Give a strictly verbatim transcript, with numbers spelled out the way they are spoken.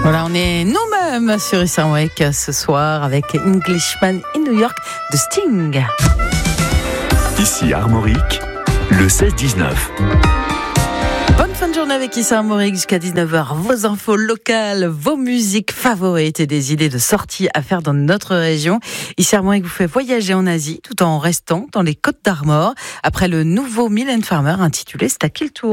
Voilà, on est nous-mêmes sur East Wake ce soir avec Englishman in New York de Sting. Ici Armorique, le seize dix-neuf. Bonne fin de journée avec Issa Armorique jusqu'à dix-neuf heures. Vos infos locales, vos musiques favorites et des idées de sorties à faire dans notre région. Issa Armorique vous fait voyager en Asie tout en restant dans les Côtes d'Armor après le nouveau Mylène Farmer intitulé C'est à qui le tour ?